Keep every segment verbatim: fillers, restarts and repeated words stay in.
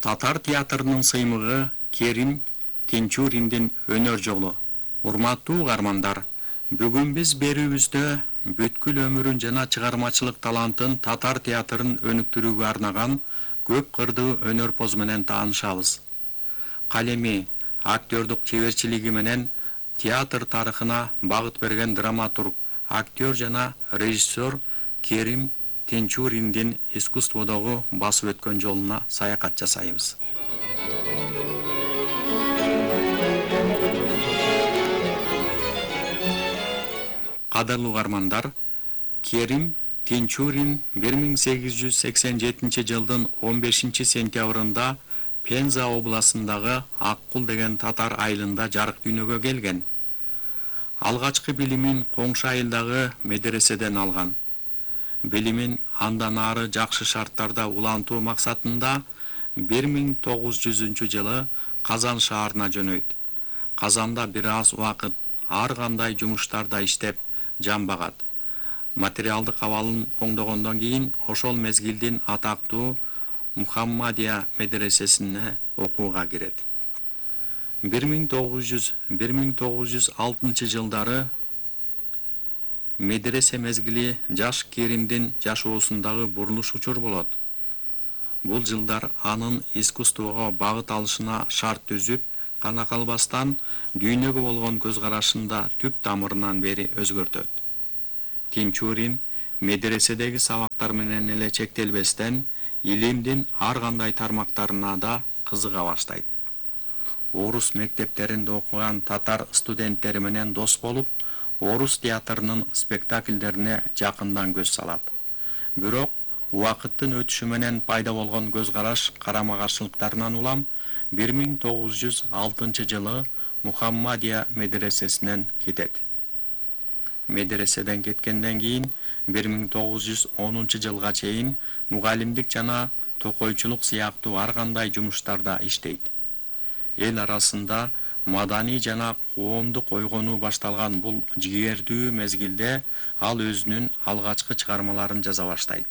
Татар театрынын сыймыгы Керим Тинчуриндин өнөр жолу. Урматтуу угармандар, бүгүн биз берүүбүздө бүткүл өмүрүн жана чыгармачылык талантын татар театрын өнүктүрүүгө арнаган көп кырдуу өнөрпоз менен таанышабыз. Калеми, актёрдук чеберчилиги менен театр тарыхына багыт берген драматург, актер жана режиссер Керим Тинчуриндин искусстводогу басып өткөн жолуна саякат жасайбыз. Кадырлуу угармандар, Керим Тинчурин бир миң сегиз жүз сексен жетинчи жылдын он бешинчи сентябрында Пенза областындагы Аккул деген татар айылында жарык дүйнөгө келген. Алгачкы билимин коңшу айылдагы медреседен алган. Билимин андан ары жакшы шарттарда улантуу максатында бир миң тогуз жүзүнчү жылы Казан шаарына жөнөйт. Казанда бир аз убакыт ар кандай жумуштарда иштеп, жан багат. Материалдык абалын оңдогондон кийин ошол мезгилдин атактуу Мухаммадия медресесине окууга кирет. бир миң тогуз жүз бир миң тогуз жүз алтынчы жылдары медресе мезгили жаш Керимдин жашоосундагы бурулуш учур болот. Бул жылдар анын искусствого багыт алышына шарт түзүп, гана калбастан дүйнөгө болгон көз карашында түп тамырынан бери өзгөртөт. Тинчурин медреседеги сабактар менен эле чектелбестен, илимдин ар кандай тармактарына да кызыга баштайт. Орус мектептеринде окуган татар студенттери менен дос болуп, орус театрынын спектакльдерине жакындан көз салат. Бирок убакыттын өтүшү менен пайда болгон көз караш карама-каршылыктарынан улам бир миң тогуз жүз алтынчы жылы Мухаммадия медресесинен кетет. Медреседен кеткенден кийин бир миң тогуз жүз онунчу жылга чейин мугалимдик жана токойчулук сыяктуу ар кандай жумуштарда иштейт. Эл арасында маданий жана коомдук ойгонуу башталган бул жигердүү мезгилде ал өзүнүн алгачкы чыгармаларын жаза баштайт.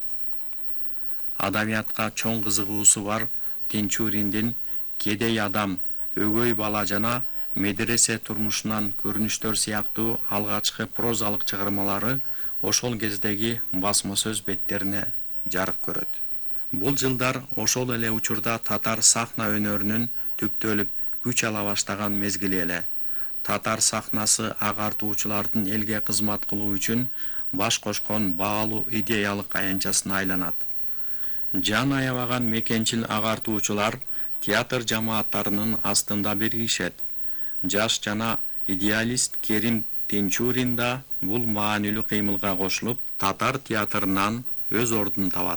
Адабиятка чоң кызыгуусу бар Тинчуриндин Кедей адам, Өгөй бала жана Медресе турмушунан көрүнүштөр сыяктуу алгачкы прозалык чыгармалары ошол кездеги басма сөз беттерине жарык көрөт. Бул жылдар ошол эле учурда татар сахна өнөрүнүн түптөлүп күч ала баштаган мезгили эле. Татар сахнасы агартуучулардын элге кызмат кылуу үчүн баш кошкон баалуу идеялык аянтчасына айланат. Жан аябаган мекенчил агартуучулар театр жамааттарынын астында биригишет. Жаш жана идеалист Керим Тинчурин да бул маанилүү кыймылга кошулуп, татар театрынан өз ордун табат.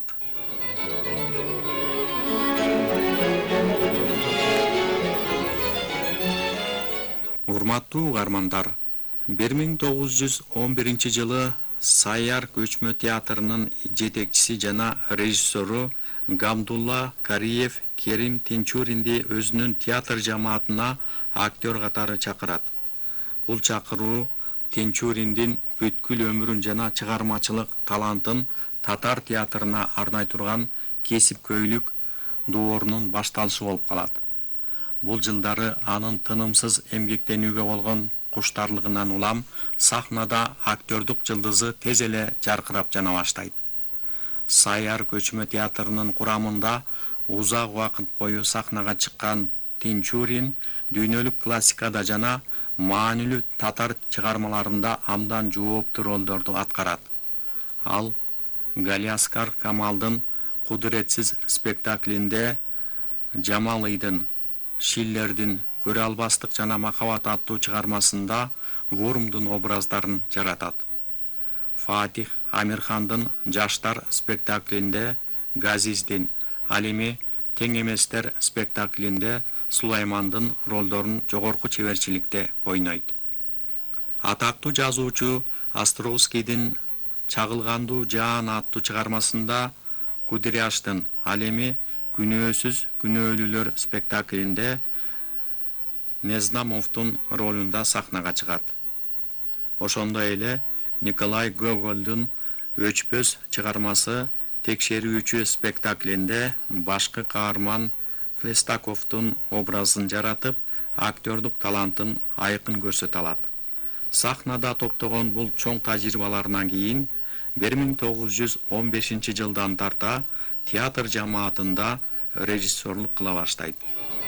Урматтуу угармандар, бир миң тогуз жүз он биринчи жылы Саяр көчмө театрынын жетекчиси жана режиссеру Гамдулла Кариев Керим Тинчуринди өзүнүн театр жамаатына актер катары чакырат. Бул чакыруу Тинчуриндин бүткүл өмүрүн жана чыгармачылык талантын татар театрына арнай турган кесипкөйлүк доорунун башталышы болуп калат. Бул жылдары анын тынымсыз эмгектенүүгө болгон куштарлыгынан улам сахнада актёрдук жылдызы тез эле жаркырап жана баштайт. Саяр көчмө театрынын курамында узак убакыт бою сахнага чыккан Тинчурин дүйнөлүк классикада жана маанилүү татар чыгармаларында абдан жооптуу ролдорду аткарат. Ал Галиаскар Камалдын Кудуретсиз спектаклинде Жамалыйдын, Шиллердин Көрө албастык жана Махабат аттуу чыгармасында Вурмдун образдарын жаратат. Фатих Амирхандын Жаштар спектаклинде Газиздин, ал эми Тең эместер спектаклинде Сулаймандын ролдорун жогорку чеберчиликте ойнойт. Атактуу жазуучу Островскийдин Чагылгандуу жаан аттуу чыгармасында Кудряштын, ал эми Күнөөсүз күнөөлүүлөр спектаклинде Незнамовдун ролунда сахнага чыгат. Ошондой эле Николай Гогольдун Өчпөз чыгармасы Текшерүүчү спектаклинде башкы каарман Хлестаковдун образын жаратып, актёрдук талантын айкын көрсөтө алат. Сахнада топтогон бул чоң тажрыйбаларынан кийин бир миң тогуз жүз он бешинчи жылдан тарта театр жамаатында режиссерлук кыла баштайт.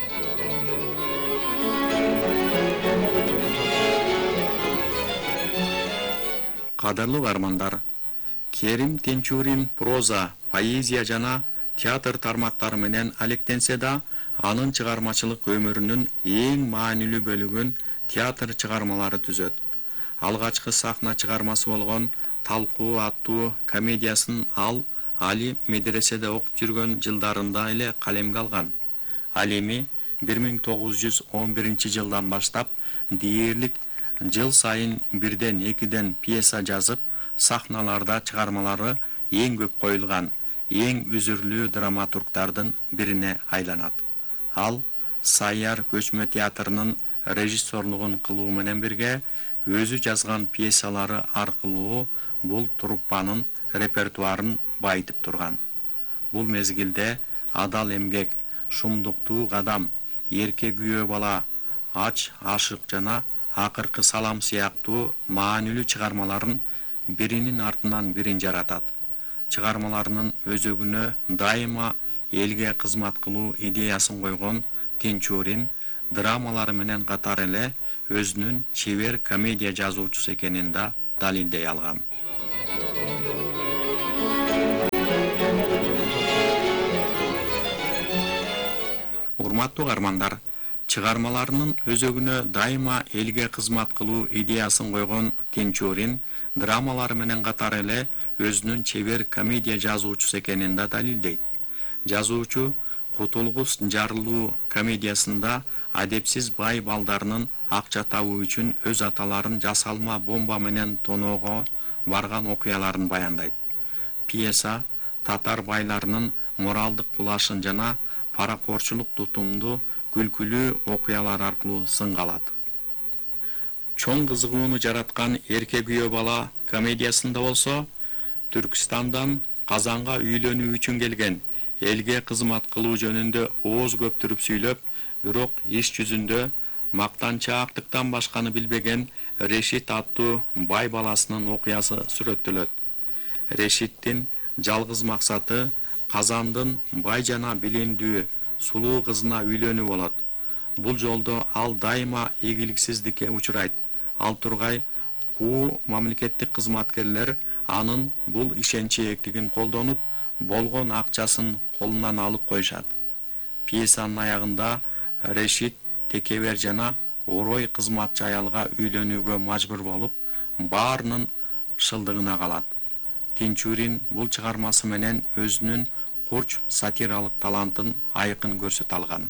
Кадырлуу угармандар, Керим Тинчурин проза, поэзия жана театр тармактары менен алектенсе да, анын чыгармачылык өмүрүнүн эң маанилүү бөлүгүн театр чыгармалары түзөт. Алгачкы сахна чыгармасы болгон Талкуу аттуу комедиясын ал али медреседе окуп жүргөн жылдарында эле калемге алган. Ал эми бир миң тогуз жүз он биринчи жылдан баштап дээрлик жыл сайын бирден экиден пьеса жазып, сахналарда чыгармалары эң көп коюлган, эң үзүрлүү драматургдардын бирине айланат. Ал Сайяр көчмө театрынын режиссерлугун кылуу менен бирге өзү жазган пьесалары аркылуу бул труппанын репертуарын байытып турган. Бул мезгилде Адал эмгек, Шумдуктуу кадам, Эрке күйөө бала, Ач ашык жана Акыркы салам сыяктуу маанилүү чыгармаларын биринин артынан бирин жаратат. Чыгармаларынын өзөгүнө дайыма элге кызмат кылуу идеясын койгон Тинчурин драмалары менен катар эле өзүнүн чебер комедия жазуучусу экенин да далилдей алган. Урматтуу угармандар, чыгармаларынын өзөгүнө дайыма элге кызмат кылуу идеясын койгон Тинчурин драмалары менен катар эле өзүнүн чебер комедия жазуучусу экенин да далилдейт. Жазуучу Кутулгус жарылуу комедиясында адепсиз бай балдарынын акча табуу үчүн өз аталарын жасалма бомба менен тоноого барган окуяларын баяндайт. Пьеса татар байларынын моралдык кулашын жана паракорчулук тутумду күлкүлүү окуялар аркылуу сынга алат. Чоң кызыгууну жараткан Эрке күйөө бала комедиясында болсо, Түркстандан Казанга үйлөнүү үчүн келген, элге кызмат кылуу жөнүндө ооз көптүрүп сүйлөп, бирок иш жүзүндө мактанчаактыктан башканы билбеген Решит аттуу бай баласынын окуясы сүрөттөлөт. Решиттин жалгыз максаты Казандын бай жана билимдүү сулуу кызына үйлөнүү болот. Бул жолдо ал дайыма ийгиликсиздикке учурайт. Ал тургай куу мамлекеттик кызматкерлер анын бул ишенчээктигин колдонуп, болгон акчасын колунан алып коюшат. Пьесанын аягында Решит текебер жана орой кызматчы аялга үйлөнүүгө мажбур болуп, баарынын шылдыгына калат. Тинчурин бул чыгармасы менен өзүнүн курч сатиралык талантын айкын көрсөтө алган.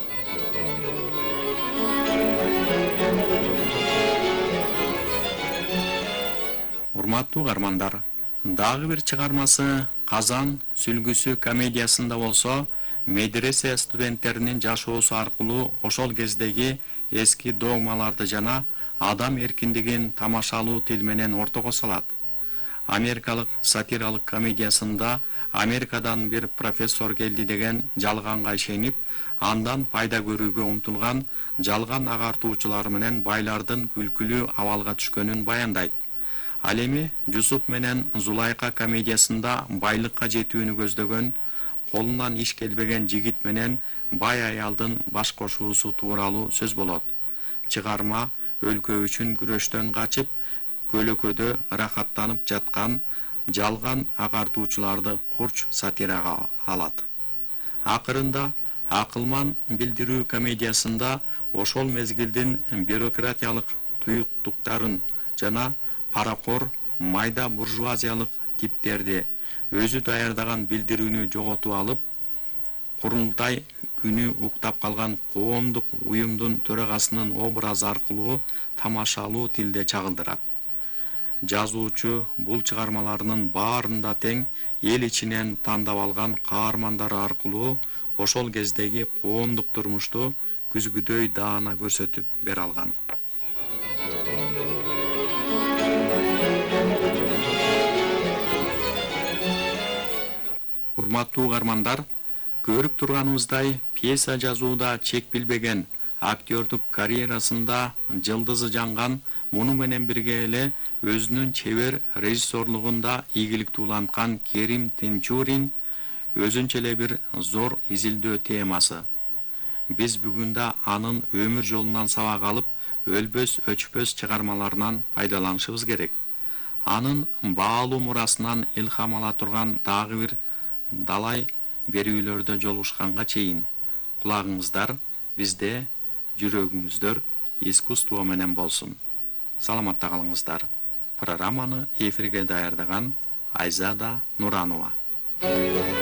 Урматтуу угармандар, дагы бир чыгармасы Казан сүлгүсү комедиясында болсо, медресе студенттеринин жашоосу аркылуу ошол кездеги эски догмаларды жана адам эркиндигин тамашалуу тил менен ортого салат. Америкалык сатиралык комедиясында Америкадан бир профессор келди деген жалганга ишенип, андан пайда көрүүгө умтулган жалган агартуучулар менен байлардын күлкүлүү абалга түшкөнүн баяндайт. Ал эми Жусуп менен Зулайка комедиясында байлыкка жетүүнү көздөгөн, колунан иш келбеген жигит менен бай аялдын баш кошуусу тууралуу сөз болот. Чыгарма өлкө үчүн күрөштөн качып, көлөкөдө рахаттанып жаткан жалган агартуучуларды курч сатирага алат. Акырында Акылман билдирүү комедиясында ошол мезгилдин бюрократиялык туюктуктарын жана паракор майда буржуазиялык типтерди өзү даярдаган билдирүүнү жоготуп алып, курултай күнү уктап калган коомдук уюмдун төрагасынын образы аркылуу тамашалуу тилде чагылдырат. Жазуучу бул чыгармаларынын баарында тең эл ичинен тандап алган каармандары аркылуу ошол кездеги коомдук турмушту күзгүдөй даана көрсөтүп бере алган. Урматтуу угармандар, Көрүп турганыбыздай, пьеса жазууда чек билбеген, актёрдук карьерасында жылдызы жанган, муну менен бирге эле өзүнүн чебер режиссерлугунда ийгилик тууланткан Керим Тинчурин өзүнчө эле бир зор изилдөө темасы. Биз бүгүн да анын өмүр жолунан сабак алып, өлбөс өчпөс чыгармаларынан пайдаланышыбыз керек. Анын баалуу мурасынан илхам ала турган дагы бир далай берүүлөрдө жолугушканга чейин кулагыңыздар бизде, жүрөгүңүздөр искусство менен болсун. Саламатта калыңыздар. Программаны эфирге даярдаган Айзада Нуранова.